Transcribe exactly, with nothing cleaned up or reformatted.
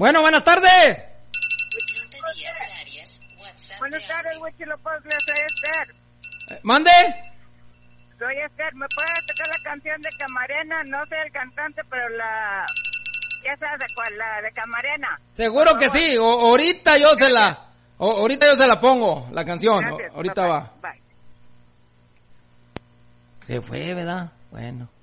Bueno, buenas tardes. Buenas tardes, Huichilopochtli, soy Esther. Eh, ¿Mande? Soy Esther, ¿me puede tocar la canción de Camarena? No sé el cantante, pero la... Ya sabes de cuál, la de Camarena. Seguro que sí, o, ahorita yo Gracias. se la... O, ahorita yo se la pongo, la canción. Gracias, o, ahorita bye, va. Bye. Se fue, ¿verdad? Bueno.